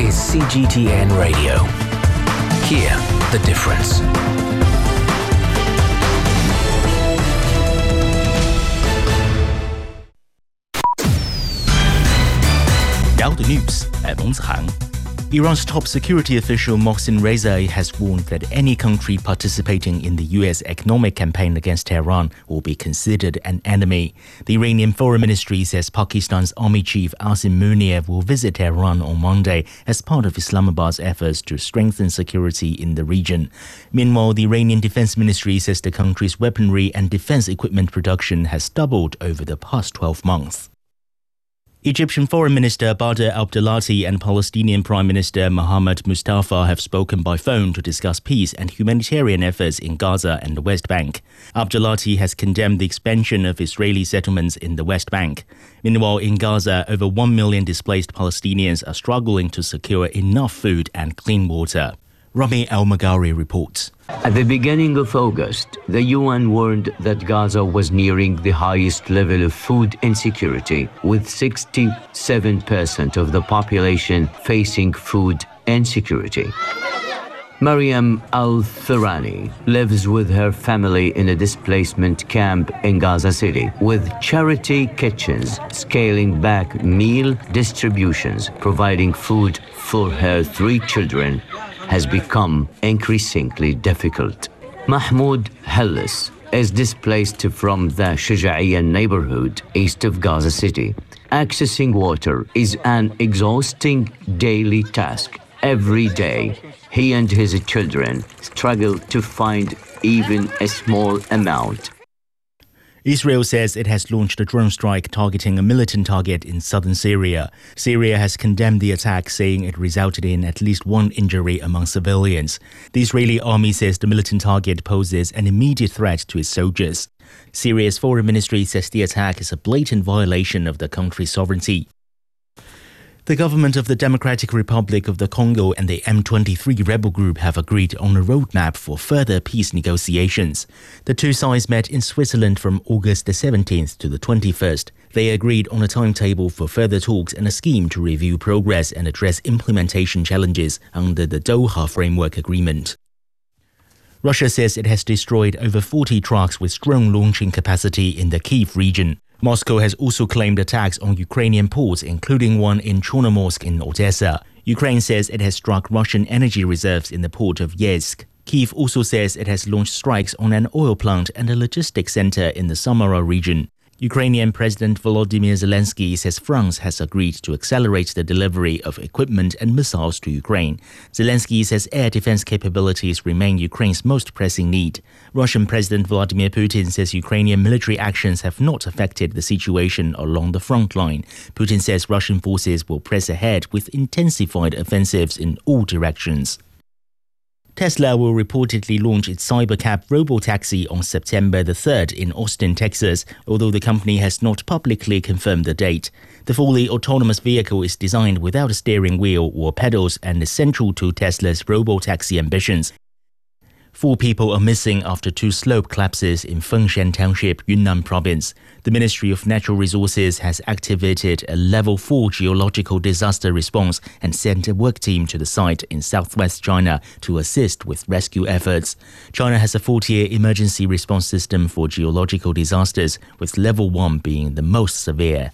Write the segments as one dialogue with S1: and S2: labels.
S1: is CGTN Radio. Hear the difference.
S2: Now the news at Meng Zihang. Iran's top security official Mohsen Rezaei has warned that any country participating in the US economic campaign against Tehran will be considered an enemy. The Iranian Foreign Ministry says Pakistan's Army Chief Asim Munir will visit Tehran on Monday as part of Islamabad's efforts to strengthen security in the region. Meanwhile, the Iranian Defense Ministry says the country's weaponry and defense equipment production has doubled over the past 12 months. Egyptian Foreign Minister Badr Abdelati and Palestinian Prime Minister Mohammed Mustafa have spoken by phone to discuss peace and humanitarian efforts in Gaza and the West Bank. Abdelati has condemned the expansion of Israeli settlements in the West Bank. Meanwhile, in Gaza, over 1 million displaced Palestinians are struggling to secure enough food and clean water. Rami Al-Magari reports.
S3: At the beginning of August, the UN warned that Gaza was nearing the highest level of food insecurity, with 67% of the population facing food insecurity. Mariam Al-Thurani lives with her family in a displacement camp in Gaza City, with charity kitchens scaling back meal distributions. Providing food for her 3 children has become increasingly difficult. Mahmoud Hellis is displaced from the Shuja'iyya neighborhood east of Gaza City. Accessing water is an exhausting daily task. Every day, he and his children struggle to find even a small amount.
S2: Israel says it has launched a drone strike targeting a militant target in southern Syria. Syria has condemned the attack, saying it resulted in at least 1 injury among civilians. The Israeli army says the militant target poses an immediate threat to its soldiers. Syria's foreign ministry says the attack is a blatant violation of the country's sovereignty. The government of the Democratic Republic of the Congo and the M23 rebel group have agreed on a roadmap for further peace negotiations. The two sides met in Switzerland from August the 17th to the 21st. They agreed on a timetable for further talks and a scheme to review progress and address implementation challenges under the Doha Framework Agreement. Russia says it has destroyed over 40 trucks with drone launching capacity in the Kyiv region. Moscow has also claimed attacks on Ukrainian ports, including one in Chornomorsk in Odessa. Ukraine says it has struck Russian energy reserves in the port of Yeysk. Kyiv also says it has launched strikes on an oil plant and a logistics center in the Samara region. Ukrainian President Volodymyr Zelensky says France has agreed to accelerate the delivery of equipment and missiles to Ukraine. Zelensky says air defense capabilities remain Ukraine's most pressing need. Russian President Vladimir Putin says Ukrainian military actions have not affected the situation along the front line. Putin says Russian forces will press ahead with intensified offensives in all directions. Tesla will reportedly launch its Cybercab robotaxi on September the 3rd in Austin, Texas, although the company has not publicly confirmed the date. The fully autonomous vehicle is designed without a steering wheel or pedals and is central to Tesla's robotaxi ambitions. 4 people are missing after 2 slope collapses in Fengshan Township, Yunnan Province. The Ministry of Natural Resources has activated a Level 4 geological disaster response and sent a work team to the site in southwest China to assist with rescue efforts. China has a 40-year emergency response system for geological disasters, with Level 1 being the most severe.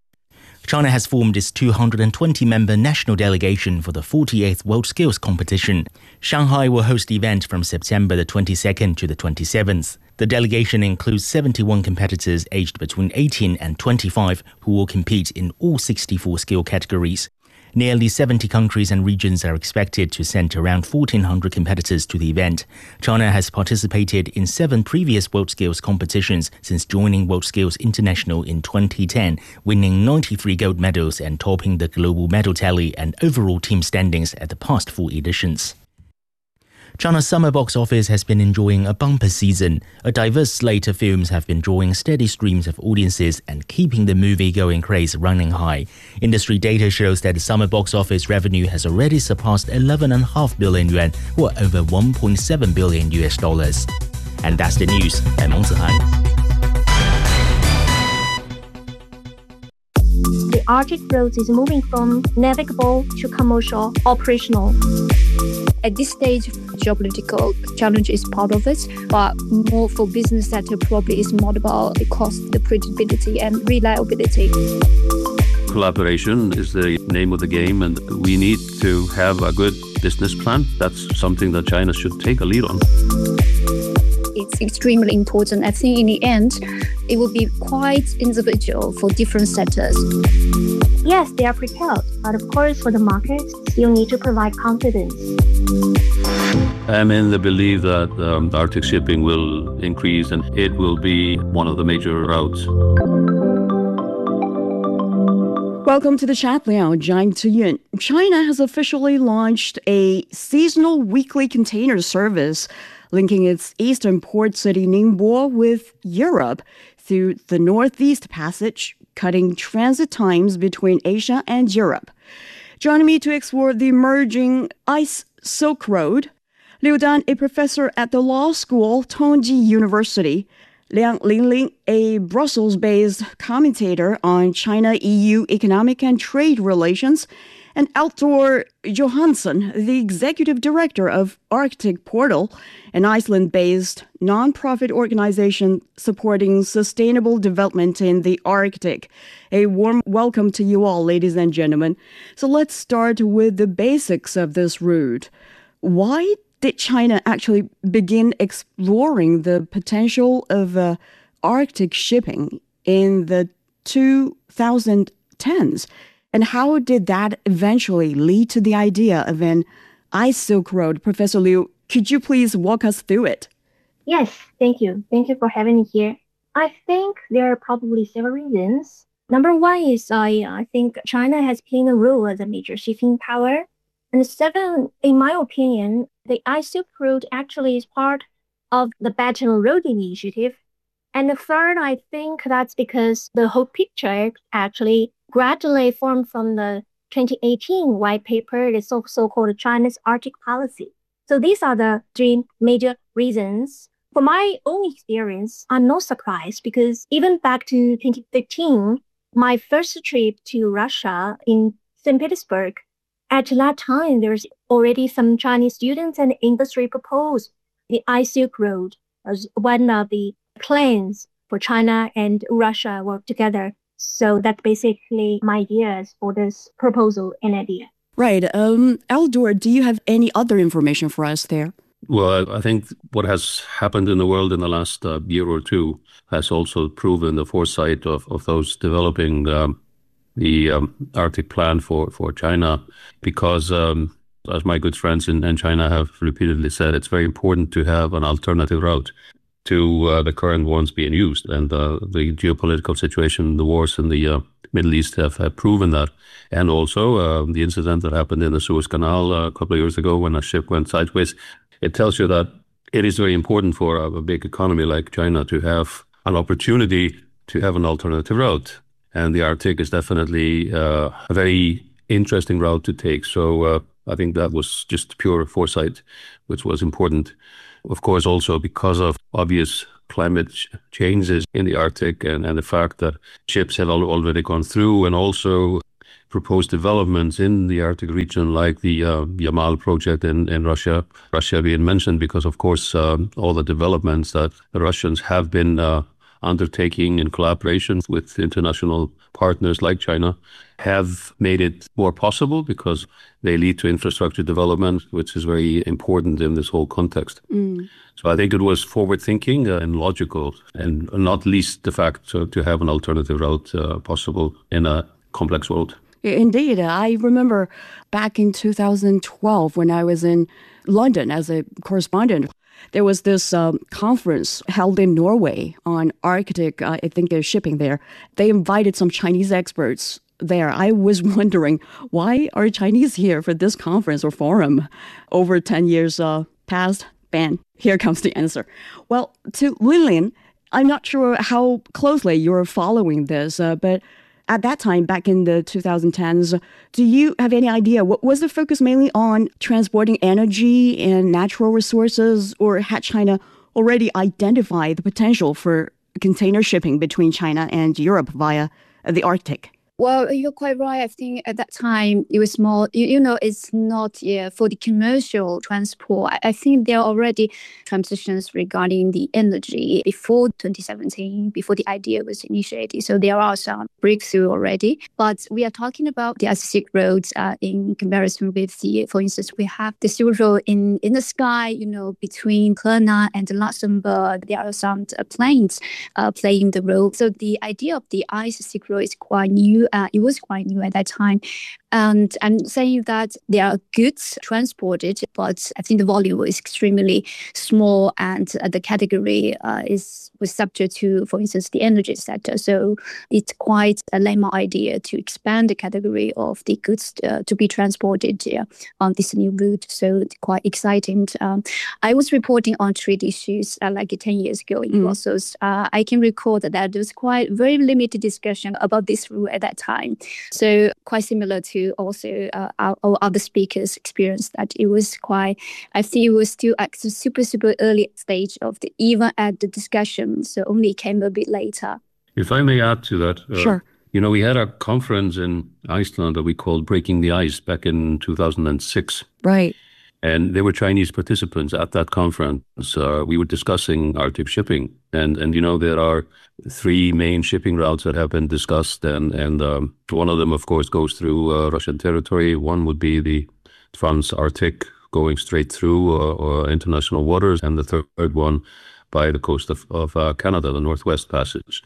S2: China has formed its 220-member national delegation for the 48th World Skills Competition. Shanghai will host the event from September the 22nd to the 27th. The delegation includes 71 competitors aged between 18 and 25 who will compete in all 64 skill categories. Nearly 70 countries and regions are expected to send around 1,400 competitors to the event. China has participated in 7 previous World Skills competitions since joining World Skills International in 2010, winning 93 gold medals and topping the global medal tally and overall team standings at the past 4 editions. China's summer box office has been enjoying a bumper season. A diverse slate of films have been drawing steady streams of audiences and keeping the movie-going craze running high. Industry data shows that the summer box office revenue has already surpassed 11.5 billion yuan, or over $1.7 billion. And that's the news. I'm Meng Zihang.
S4: The Arctic routes is moving from navigable to commercial operational.
S5: At this stage, geopolitical challenge is part of it, but more for business sector probably is more about the cost, the predictability and reliability.
S6: Collaboration is the name of the game, and we need to have a good business plan. That's something that China should take a lead on.
S5: It's extremely important. I think in the end, it will be quite individual for different sectors.
S4: Yes, they are prepared, but of course for the market, still need to provide confidence.
S6: I'm in the belief that Arctic shipping will increase and it will be one of the major routes.
S7: Welcome to the Chat Lounge. I'm Tuyun. China has officially launched a seasonal weekly container service linking its eastern port city Ningbo with Europe through the Northeast Passage, cutting transit times between Asia and Europe. Joining me to explore the emerging Ice Silk Road, Liu Dan, a professor at the law school, Tongji University, Liang Lingling, a Brussels-based commentator on China-EU economic and trade relations, and Altor Johansson, the executive director of Arctic Portal, an Iceland-based non-profit organization supporting sustainable development in the Arctic. A warm welcome to you all, ladies and gentlemen. So let's start with the basics of this route. Why did China actually begin exploring the potential of Arctic shipping in the 2010s? And how did that eventually lead to the idea of an Ice Silk Road? Professor Liu, could you please walk us through it?
S4: Yes, thank you. Thank you for having me here. I think there are probably several reasons. Number one is I think China has played a role as a major shipping power. And second, in my opinion, the Ice Silk Road actually is part of the Belt and Road Initiative. And the third, I think that's because the whole picture actually gradually formed from the 2018 white paper, the so-called China's Arctic policy. So these are the three major reasons. For my own experience, I'm not surprised because even back to 2015, my first trip to Russia in St. Petersburg, at that time, there's already some Chinese students and industry proposed the Ice Silk Road as one of the plans for China and Russia work together. So that's basically my ideas for this proposal and idea.
S7: Right. Eldor, do you have any other information for us there?
S6: Well, I think what has happened in the world in the last year or two has also proven the foresight of those developing the Arctic plan for China, because as my good friends in China have repeatedly said, it's very important to have an alternative route to the current ones being used. And the geopolitical situation, the wars in the Middle East have proven that. And also the incident that happened in the Suez Canal a couple of years ago when a ship went sideways, it tells you that it is very important for a big economy like China to have an opportunity to have an alternative route. And the Arctic is definitely a very interesting route to take. So I think that was just pure foresight, which was important. Of course, also because of obvious climate changes in the Arctic and the fact that ships have already gone through, and also proposed developments in the Arctic region like the Yamal project in Russia. Russia being mentioned because, of course, all the developments that the Russians have been undertaking in collaboration with international partners like China have made it more possible because they lead to infrastructure development, which is very important in this whole context. So I think it was forward-thinking and logical, and not least the fact to have an alternative route possible in a complex world.
S7: Indeed. I remember back in 2012 when I was in London as a correspondent, there was this conference held in Norway on Arctic, I think they're shipping there. They invited some Chinese experts there. I was wondering, why are Chinese here for this conference or forum? Over 10 years past, bam, here comes the answer. Well, to Lillian, I'm not sure how closely you're following this, but at that time, back in the 2010s, do you have any idea, what was the focus mainly on transporting energy and natural resources, or had China already identified the potential for container shipping between China and Europe via the Arctic?
S5: Well, you're quite right. I think at that time it was more, it's not for the commercial transport. I think there are already transitions regarding the energy before 2017, before the idea was initiated. So there are some breakthrough already. But we are talking about the Silk roads in comparison with for instance, we have the Silk Road in the sky, between Henan and Luxembourg. There are some planes playing the role. So the idea of the Silk Road is quite new. It was quite new at that time. And I'm saying that there are goods transported, but I think the volume is extremely small, and the category was subject to, for instance, the energy sector. So it's quite a landmark idea to expand the category of the goods to be transported on this new route. So it's quite exciting. I was reporting on trade issues like 10 years ago in Brussels. I can recall that there was quite very limited discussion about this route at that time. So quite similar to also our other speakers' experience, that it was quite, I think it was still at the super early stage of even at the discussion. So only came a bit later.
S6: If I may add to that.
S7: Sure.
S6: We had a conference in Iceland that we called Breaking the Ice back in 2006.
S7: Right.
S6: And there were Chinese participants at that conference. We were discussing Arctic shipping. And there are 3 main shipping routes that have been discussed. And one of them, of course, goes through Russian territory. One would be the Trans-Arctic, going straight through international waters. And the third one by the coast of Canada, the Northwest Passage.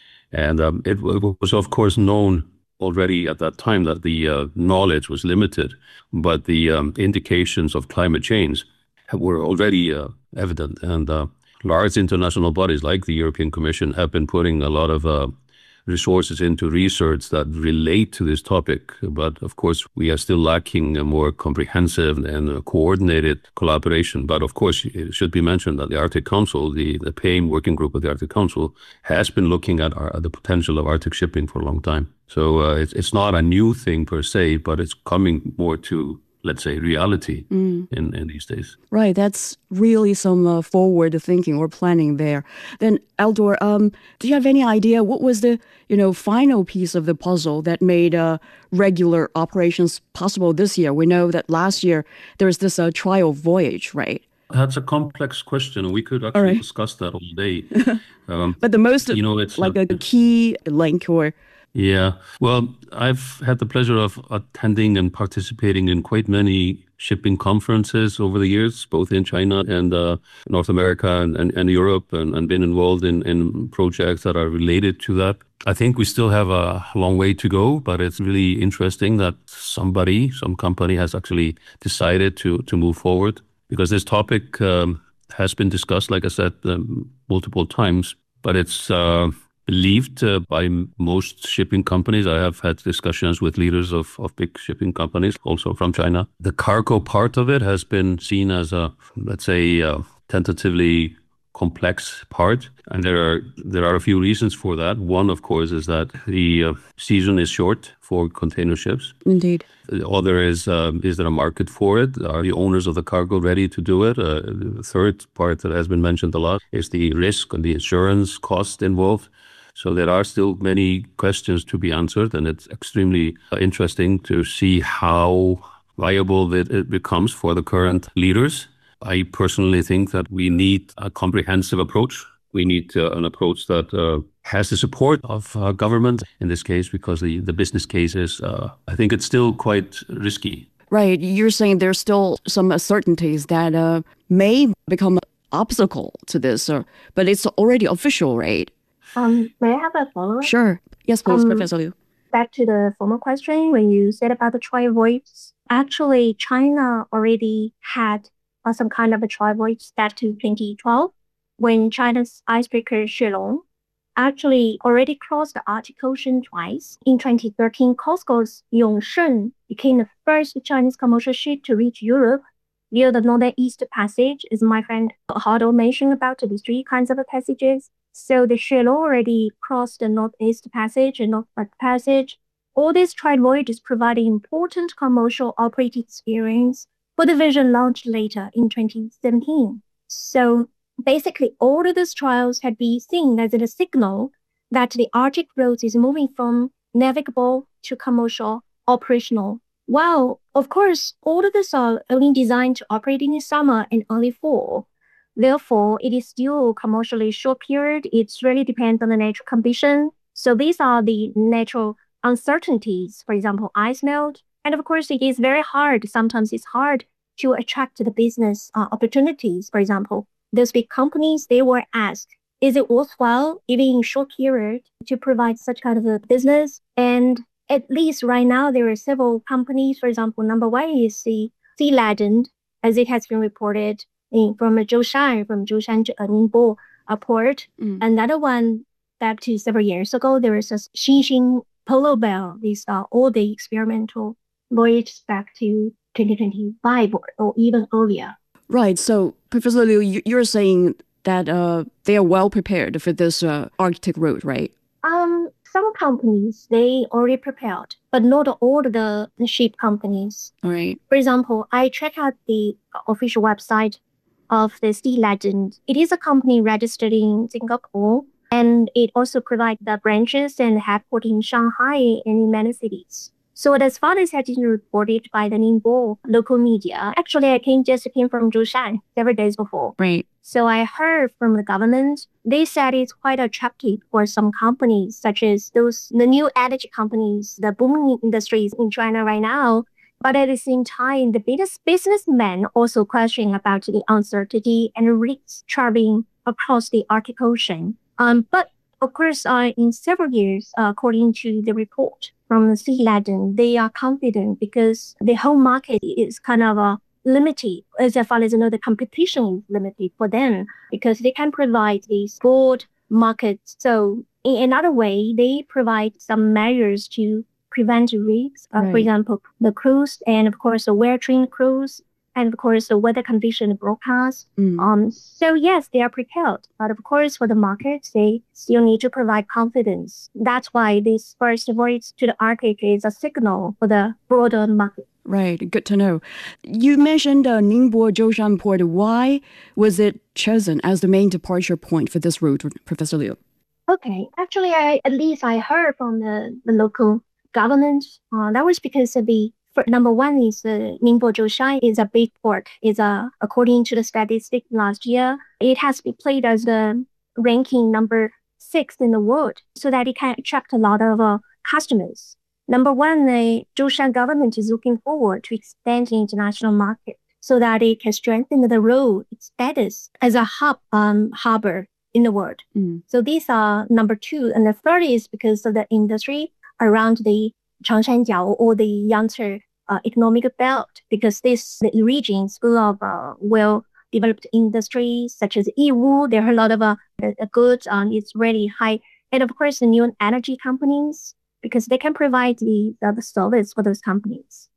S6: And it was, of course, known already at that time that the knowledge was limited, but the indications of climate change were already evident. And large international bodies like the European Commission have been putting a lot of resources into research that relate to this topic. But of course, we are still lacking a more comprehensive and coordinated collaboration. But of course, it should be mentioned that the Arctic Council, the PAIM working group of the Arctic Council, has been looking at the potential of Arctic shipping for a long time. So it's not a new thing per se, but it's coming more to, let's say, reality in these days.
S7: Right, that's really some forward thinking or planning there. Then, Eldor, do you have any idea what was the final piece of the puzzle that made regular operations possible this year? We know that last year there was this trial voyage, right?
S6: That's a complex question. We could actually discuss that all day.
S7: But the most,
S6: it's
S7: like a key link or...
S6: Yeah, well, I've had the pleasure of attending and participating in quite many shipping conferences over the years, both in China and North America and Europe, and been involved in projects that are related to that. I think we still have a long way to go, but it's really interesting that some company has actually decided to move forward, because this topic has been discussed, like I said, multiple times, but it's believed by most shipping companies. I have had discussions with leaders of big shipping companies, also from China. The cargo part of it has been seen as a, let's say, tentatively complex part. And there are a few reasons for that. One, of course, is that the season is short for container ships.
S7: Indeed.
S6: The other is there a market for it? Are the owners of the cargo ready to do it? The third part that has been mentioned a lot is the risk and the insurance cost involved. So there are still many questions to be answered, and it's extremely interesting to see how viable it becomes for the current leaders. I personally think that we need a comprehensive approach. We need an approach that has the support of government in this case, because the business case is, I think it's still quite risky.
S7: Right. You're saying there's still some uncertainties that may become an obstacle to this, but it's already official, right?
S4: May I have a follow-up?
S7: Sure. Yes, please, Professor Liu.
S4: Back to the former question, when you said about the trial voyage, actually, China already had some kind of a trial voyage back to 2012, when China's icebreaker Xuelong actually already crossed the Arctic Ocean twice. In 2013, COSCO's Yongsheng became the first Chinese commercial ship to reach Europe via the Northeast Passage, as my friend Hardo mentioned about these 3 kinds of passages. So the Xuelong already crossed the Northeast Passage and Northwest Passage. All these trial voyages provided important commercial operating experience for the version launched later in 2017. So basically, all of these trials had been seen as a signal that the Arctic route is moving from navigable to commercial, operational. Well, of course, all of these are only designed to operate in the summer and early fall. Therefore, it is still commercially short period. It really depends on the natural condition. So these are the natural uncertainties, for example, ice melt. And of course, it is very hard. Sometimes it's hard to attract the business opportunities. For example, those big companies, they were asked, is it worthwhile, even in short period, to provide such kind of a business? And at least right now, there are several companies. For example, number one is the Sea Legend, as it has been reported from Zhoushan Ningbo port. Another one, back to several years ago, there was a Xinxin Polo Bell. These are all the experimental voyages back to 2025 or even earlier.
S7: Right. So, Professor Liu, you're saying that they are well prepared for this Arctic route, right?
S4: Some companies, they already prepared, but not all the ship companies.
S7: All right.
S4: For example, I checked out the official website of the Sea Legend. It is a company registered in Singapore, and it also provides the branches and headquarters in Shanghai and in many cities. So as far as has been reported by the Ningbo local media, actually I just came from Zhoushan several days before.
S7: Right.
S4: So I heard from the government, they said it's quite attractive for some companies, such as the new energy companies, the booming industries in China right now. But at the same time, the biggest businessmen also questioning about the uncertainty and risks traveling across the Arctic Ocean. But of course, in several years, according to the report from the Sea Legend, they are confident because the whole market is kind of limited. As far as the competition is limited for them because they can provide these broad markets. So in another way, they provide some measures to prevent risks.
S7: Right.
S4: For example, the cruise and of course the well-trained crews. And of course, the weather condition broadcast. So yes, they are prepared. But of course, for the markets, they still need to provide confidence. That's why this first voyage to the Arctic is a signal for the broader market.
S7: Right. Good to know. You mentioned Ningbo Zhoushan Port. Why was it chosen as the main departure point for this route, Professor Liu?
S4: Okay. Actually, I heard from the local government. That was because of number one is Ningbo Zhoushan is a big port. According to the statistic last year, it has been played as the ranking number 6 in the world, so that it can attract a lot of customers. Number one, the Zhoushan government is looking forward to expand the international market so that it can strengthen the role, its status as a harbor in the world. So these are number two. And the third is because of the industry around the Changshanjiao or the Yangtze economic belt, because this region is full of well-developed industries such as Yiwu. There are a lot of goods it's really high. And of course, the new energy companies, because they can provide the service for those companies.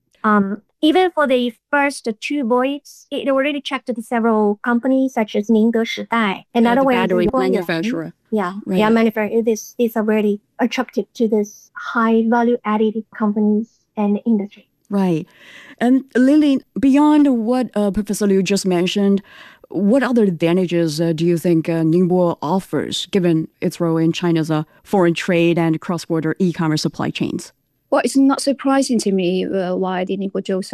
S4: Even for the first two voyages, it already checked several companies such as Ningde Shidai. Another way
S7: battery manufacturer.
S4: Yeah,
S7: right.
S4: Yeah, manufacturer. These are really attractive to this high value-added companies and industry.
S7: Right. And Lily, beyond what Professor Liu just mentioned, what other advantages do you think Ningbo offers, given its role in China's foreign trade and cross-border e-commerce supply chains?
S5: Well, it's not surprising to me why the Ningbo Zhoushan